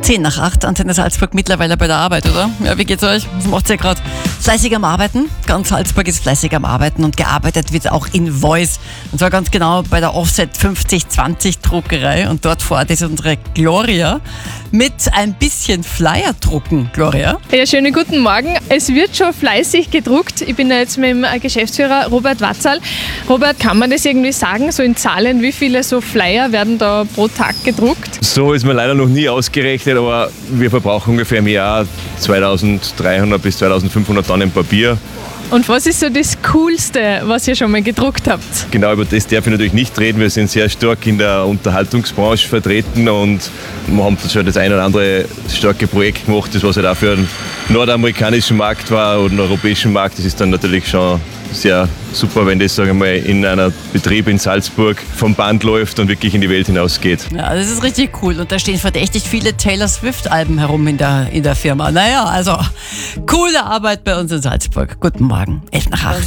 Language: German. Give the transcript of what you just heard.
7:10, Antenne Salzburg mittlerweile bei der Arbeit, oder? Ja, wie geht's euch? Was macht ihr gerade? Fleißig am Arbeiten? Ganz Salzburg ist fleißig am Arbeiten und gearbeitet wird auch in Voice. Und zwar ganz genau bei der Offset 5020 Druckerei. Und dort vor Ort ist unsere Gloria mit ein bisschen Flyer drucken. Gloria? Ja, schönen guten Morgen. Es wird schon fleißig gedruckt. Ich bin da jetzt mit dem Geschäftsführer Robert Watzal. Robert, kann man das irgendwie sagen, so in Zahlen, wie viele so Flyer werden da pro Tag gedruckt? So ist mir leider noch nie ausgerechnet, aber wir verbrauchen ungefähr im Jahr 2300 bis 2500 Tonnen Papier. Und was ist so das Coolste, was ihr schon mal gedruckt habt? Genau, über das darf ich natürlich nicht reden. Wir sind sehr stark in der Unterhaltungsbranche vertreten und wir haben schon das ein oder andere starke Projekt gemacht, das was halt auch für den nordamerikanischen Markt war oder den europäischen Markt. Das ist dann natürlich schon sehr super, wenn das, sagen wir mal, in einem Betrieb in Salzburg vom Band läuft und wirklich in die Welt hinausgeht. Ja, das ist richtig cool. Und da stehen verdächtig viele Taylor Swift-Alben herum in der Firma. Naja, also coole Arbeit bei uns in Salzburg. Guten Morgen, 7:11.